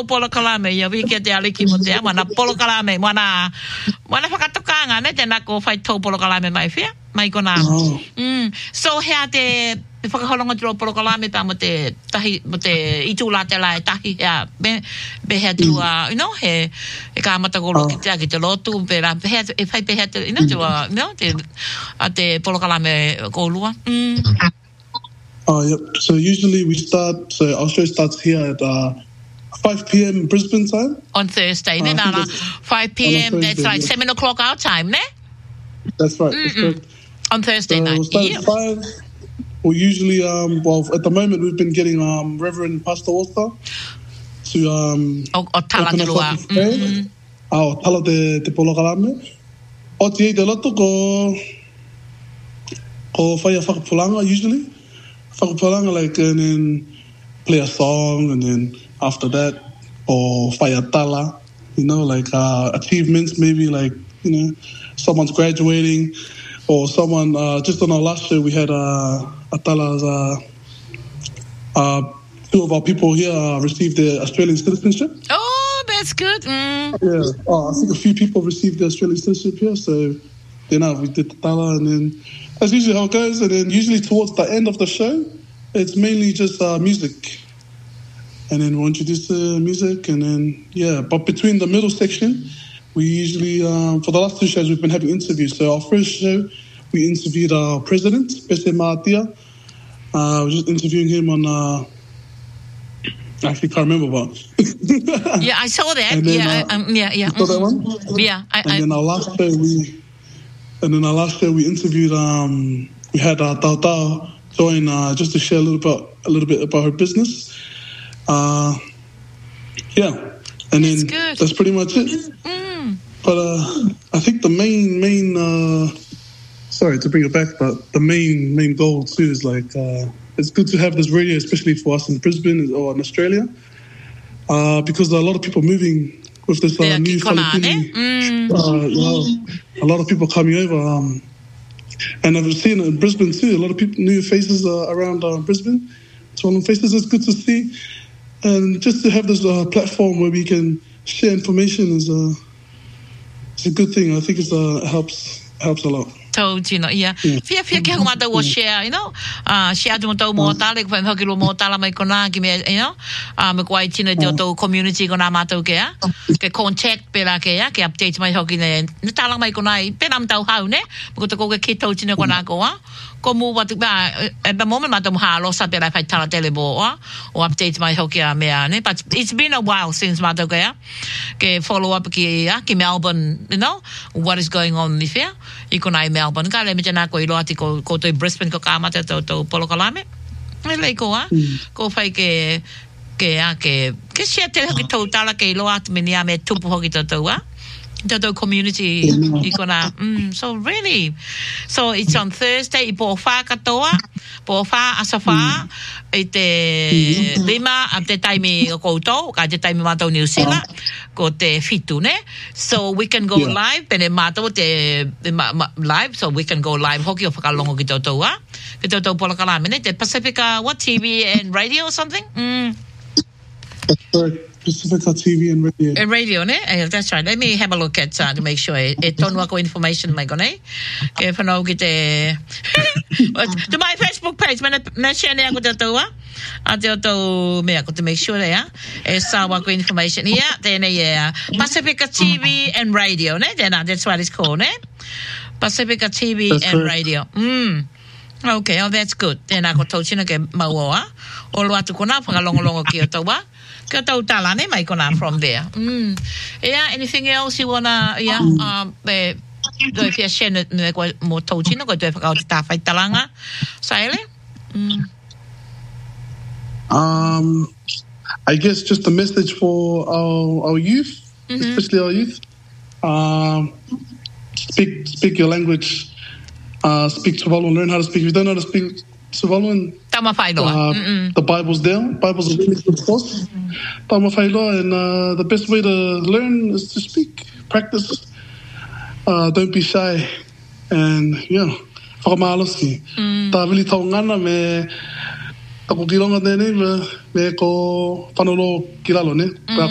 tau polo kalame ia vi ke te aliki mo te mana polo kalame mana whakatokanga ne te nako whai tau polo kalame mai fia mai kona so hea te whakaholonga tiro polo kalame pa mo te tahi mo te itu la te lai tahi hea be hea tua you know he ka mata golo ki te lotu pera hea e whai pe hea te you know te te polo kalame kolua Yep. So usually our show starts here at 5 p.m. Brisbane time. On Thursday, 5 p.m. That's like 7 o'clock our time, ne? That's right. That's correct. On Thursday night. We'll start at 5. We usually, at the moment, we've been getting Reverend Pastor Author to open us up with prayer. Tala te polo kalame. O te loto ko whaia whakapulanga usually. Whakapulanga, like, and then play a song, and then after that, or whaia tala, you know, like achievements, maybe like, you know, someone's graduating, or someone, just on our last show, we had a tala's, two of our people here received their Australian citizenship. Oh, that's good. Yeah, I think a few people received their Australian citizenship here, so then we did the tala, and then that's usually how it goes. And then usually towards the end of the show, it's mainly just music. And then we'll introduce the music, and then, but between the middle section, we usually, for the last 2 shows, we've been having interviews. So our first show, we interviewed our president, Pese Maatia. We were just interviewing him on, I actually can't remember, but... yeah, I saw that. And then, yeah. You saw that one? Yeah. Then our last show, we interviewed, we had Tao Tao join just to share a little bit about her business. And then that's pretty much it. But I think the main sorry to bring it back, but the main goal too is like it's good to have this radio, especially for us in Brisbane or in Australia, because there are a lot of people moving with this new Filipino. A lot of people coming over, and I've seen it in Brisbane too. A lot of people, new faces around Brisbane. So on faces, it's good to see. And just to have this platform where we can share information is a good thing. I think it helps a lot. Told you know, Fia ke mata wo share, you know. Share to mo mo tale ko fa kilo mo tala mai kona ki me, you know. Me kwai tina to community kona mata ke ke contact pela ke ke update mai hoki ne tala mai kona pe nam tau hau ne. Ko to ko ke to tina kona ko ko mu wat ba at the moment mata mo ha lo sa pela fa tala telebo or update mai hoki me ne. But it's been a while since mata ke follow up ki Melbourne, you know, what is going on in Fia. Ikona Melbourne ka le me tana ko ilo ati ko to Brisbane ko ka mata to polo kalame le ko ko fai ke share te ki to tala ke ilo ati me nia me tupu hoki to community ikona so really so it's on Thursday po fa katoa po fa asafa te lima at the time ko to ka te time mato New Zealand ko te fitu ne so we can go live pene mato te live so we can go live hoki o whakalongo ki to polo kalame ne te Pacifica what TV and radio or something Pacifica TV and radio. And radio, ne? That's right. Let me have a look at to make sure it don't work with information mai gone. Ke whanau ki te to my Facebook page me share ne ako to me ako to make sure sa work with information here then Pacifica TV and radio, ne? Then that's what it's called, ne? Pacifica TV that's and correct. Radio. Okay, that's good. Then ako tauchina ke maua. O lo atu kona whakalongolongo ki o taua. Ka tau tala ne mai kona from there. Anything else you wanna do if you share me ko mo tauchina ko do whakao te tawhai talanga. Saile? I guess just a message for our youth, especially our youth. Speak your language. Speak Tuvaluan, learn how to speak. If you don't know how to speak Tuvaluan, the Bible's there. Bible's a really good source. And the best way to learn is to speak. Practice. Don't be shy. And, whakamalosi. Ta vili tau ngana me tako kilonga tēnei me ko whanolo kilalo ne.